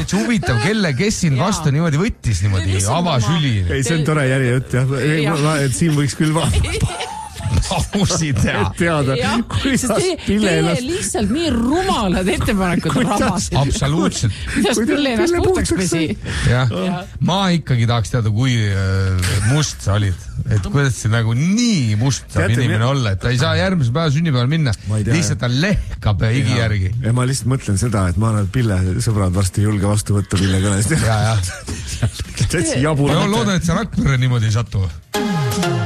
täitsa huvitav, kes siin vastu niimoodi võttis niimoodi avasüli. Ei, see on tore järjejutt, jah. Et siin võiks küll pausi teha. Teada, kuidas Pille ennast... Teie lihtsalt nii rumalad ettepanekud rabasid. Absoluutselt. Kuidas Pille ennast puhtaks pesi? Ma ikkagi tahaks teada, kui must sa olid. Et kuidas see nagu nii must saab inimene olla, et ta ei saa järgmise päeva sünnipäeval minna. Lihtsalt ta lehkab higi järgi. Ja ma lihtsalt mõtlen seda, et ma olen Pille sõbrad varsti julge vastu võtta Pille kõnest. Ja. Täitsi jabur. Loodan, et sa Rakvere niimoodi ei satu.